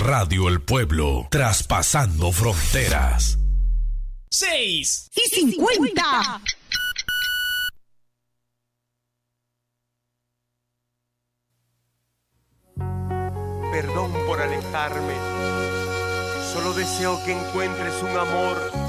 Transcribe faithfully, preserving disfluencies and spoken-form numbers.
Radio El Pueblo, traspasando fronteras. Seis y cincuenta. Perdón por alejarme. Solo deseo que encuentres un amor